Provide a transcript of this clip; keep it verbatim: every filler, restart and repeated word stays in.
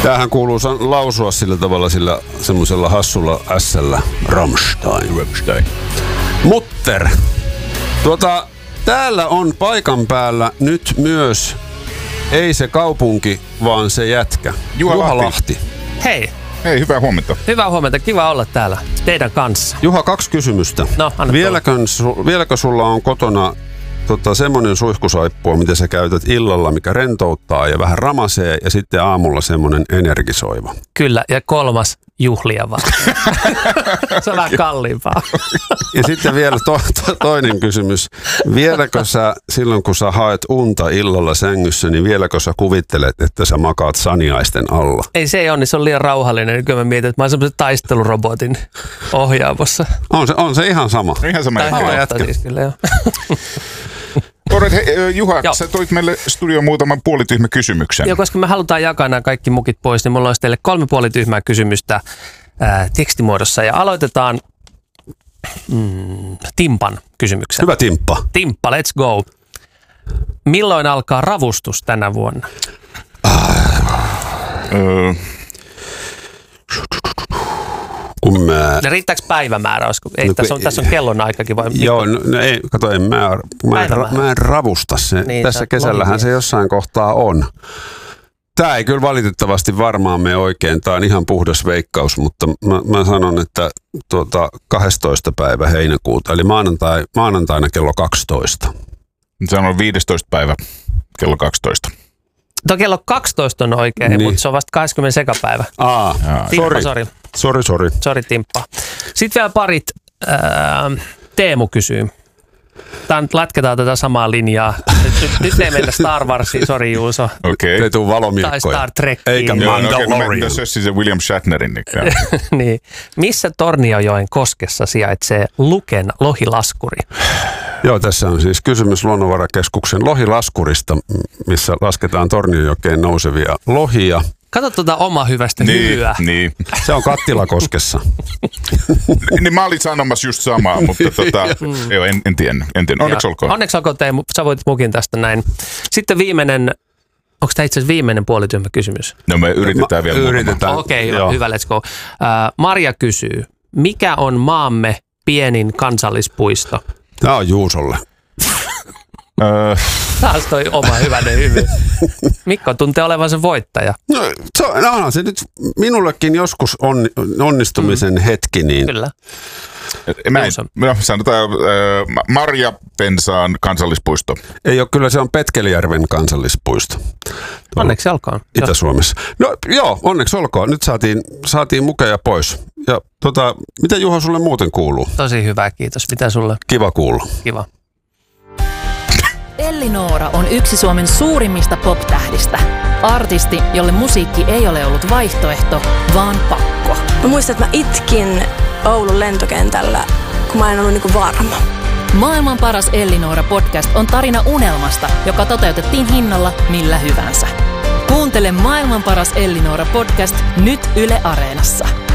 Tämähän kuuluu lausua sillä tavalla sillä semmoisella hassulla ässällä. Rammstein. Rammstein. Mutter. Tuota, täällä on paikan päällä nyt myös ei se kaupunki, vaan se jätkä. Juha, Juha Lahti. Lahti. Hei. Hei, hyvää huomenta. Hyvää huomenta. Kiva olla täällä teidän kanssa. Juha, kaksi kysymystä. No, anna vieläkö, su, vieläkö sulla on kotona tota, semmoinen suihkusaippua, mitä sä käytät illalla, mikä rentouttaa ja vähän ramasee, ja sitten aamulla semmoinen energisoiva? Kyllä, ja kolmas juhlia vaan. Se on vähän kalliimpaa. Ja sitten vielä to, to, toinen kysymys. Vieläkö sä, silloin kun sä haet unta illalla sängyssä, niin vieläkö sä kuvittelet, että sä makaat saniaisten alla? Ei se ei ole, niin se on liian rauhallinen. Kyllä mä mietin, että mä oon semmoisen taistelurobotin ohjaamossa. On se, on se ihan sama. Ihan sama. Tai siis kyllä, joo. Alright, hei, Juha, Joo. sä toit meille studioon muutaman puolityhmä kysymyksen. Joo, koska me halutaan jakaa nämä kaikki mukit pois, niin mulla olisi teille kolme puolityhmää kysymystä ää, tekstimuodossa. Ja aloitetaan mm, Timpan kysymyksen. Hyvä Timppa. Timppa, let's go. Milloin alkaa ravustus tänä vuonna? Öö. Kun mä... Ne riittääkö päivämäärä? Olisiko? Ei, no, tässä, on, tässä on kellonaikakin vai? Joo, no, no ei, kato, en, mä, mä, en, mä en ravusta se. Niin, tässä kesällähän lohi. Se jossain kohtaa on. Tämä ei kyllä valitettavasti varmaan mene oikein. Tämä on ihan puhdas veikkaus, mutta mä, mä sanon, että tuota, kahdestoista päivä heinäkuuta, eli maanantai, maanantaina kello kaksitoista. Se on viidestoista päivä kello kaksitoista. Tuo kello kaksitoista on oikein, niin. Mutta se on vasta kahdeskymmenes sekapäivä. Aa, Timppa, sori. Sori, sori. Sori, Timppa. Sitten vielä parit. Ää, Teemu kysyy. Tää nyt latketaan tätä samaa linjaa. Nyt, nyt, nyt ei mennä Star Warsiin, sori Juuso. Okei. Okay. Ei tule valomiekkoja. Tai Star Trekkiin. Eikä Mandalorian. Tässä on siis William Shatnerin. Niin. Missä Torniojoen koskessa sijaitsee Luken lohilaskuri? Joo, tässä on siis kysymys Luonnonvarakeskuksen lohilaskurista, missä lasketaan Torniojokeen nousevia lohia. Kato tuota oma hyvästä niin, hyvyä. Niin. Se on Kattilakoskessa. Niin mä olin sanomassa just samaa, mutta tota, mm. joo, en, en tiedä. En tiedä. Onneksi olkoon. Onneksi olkoon, Teemu. Sä voit mukin tästä näin. Sitten viimeinen, onko tämä itse asiassa viimeinen puolityhmä kysymys? No me yritetään Ma, vielä. Yritetään. Okei, okay, hyvä, let's go. Uh, Marja kysyy, mikä on maamme pienin kansallispuisto? Tämä on Juusolle. Taas toi oma hyvänen hyvy. Mikko tuntee olevansa voittaja. No, se, no onhan se nyt minullekin joskus on, onnistumisen mm. hetki. Niin. Kyllä. Mä en, no, sanotaan äh, Marjapensaan kansallispuisto. Ei ole, kyllä se on Petkelijärven kansallispuisto. Onneksi olkoon. Itä-Suomessa. No joo, onneksi olkoon. Nyt saatiin, saatiin mukeja pois. Ja tota, mitä Juha sulle muuten kuuluu? Tosi hyvä, kiitos. Mitä sulle? Kiva kuulla. Kiva. Elli Noora on yksi Suomen suurimmista pop-tähdistä. Artisti, jolle musiikki ei ole ollut vaihtoehto, vaan pakko. Mä muistan, että mä itkin Oulun lentokentällä, kun mä en ollut niinku varma. Maailman paras Elli Noora podcast on tarina unelmasta, joka toteutettiin hinnalla millä hyvänsä. Kuuntele Maailman paras Elli Noora podcast nyt Yle Areenassa.